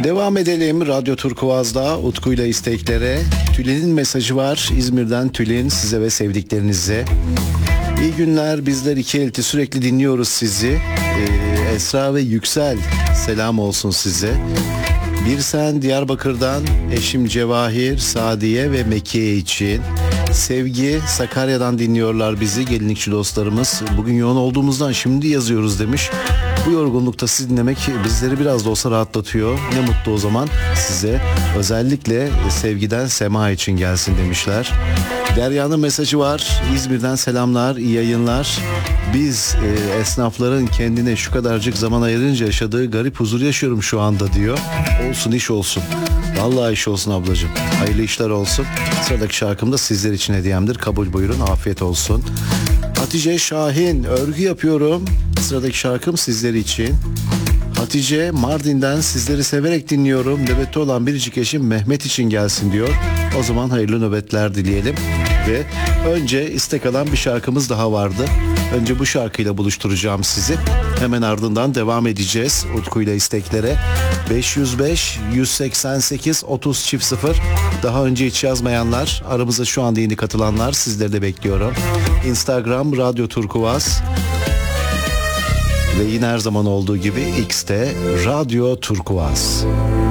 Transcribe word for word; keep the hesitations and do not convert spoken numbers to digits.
Devam edelim Radyo Turkuaz'da Utku'yla isteklere. Tülin'in mesajı var. İzmir'den Tülin, size ve sevdiklerinize. İyi günler, bizler iki elti sürekli dinliyoruz sizi. Ee, Esra ve Yüksel, selam olsun size. Bir sen Diyarbakır'dan, eşim Cevahir, Sadiye ve Mekiye için. Sevgi, Sakarya'dan dinliyorlar bizi gelinlikçi dostlarımız. Bugün yoğun olduğumuzdan şimdi yazıyoruz demiş. Bu yorgunlukta sizi dinlemek bizleri biraz da olsa rahatlatıyor. Ne mutlu o zaman size. Özellikle Sevgiden Sema için gelsin demişler. Derya'nın mesajı var. İzmir'den selamlar, iyi yayınlar. Biz e, esnafların kendine şu kadarcık zaman ayırınca yaşadığı garip huzur yaşıyorum şu anda diyor. Olsun, iş olsun. Vallahi iş olsun ablacığım. Hayırlı işler olsun. Sıradaki şarkım da sizler için hediyemdir. Kabul buyurun, afiyet olsun. Hatice Şahin, örgü yapıyorum. Sıradaki şarkım sizler için. Hatice, Mardin'den sizleri severek dinliyorum. Nöbette olan biricik eşim Mehmet için gelsin diyor. O zaman hayırlı nöbetler dileyelim. Ve önce istek alan bir şarkımız daha vardı. Önce bu şarkıyla buluşturacağım sizi. Hemen ardından devam edeceğiz Utku'yla isteklere. beş yüz beş yüz seksen sekiz otuz çift sıfır. Daha önce hiç yazmayanlar, aramıza şu anda yeni katılanlar, sizleri de bekliyorum. Instagram Radyo Turkuaz. Ve yine her zaman olduğu gibi X'te Radyo Turkuaz.